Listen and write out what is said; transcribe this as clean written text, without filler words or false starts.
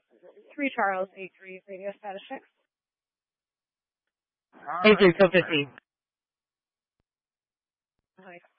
3 Charles, 83, radio status check. Hey, 3 Code 15. Hi.